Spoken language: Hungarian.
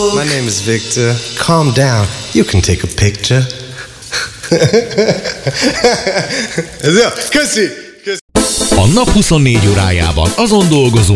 My name is Victor. Calm down. You can take a picture. Köszi! A nap 24 órájában azon dolgozunk,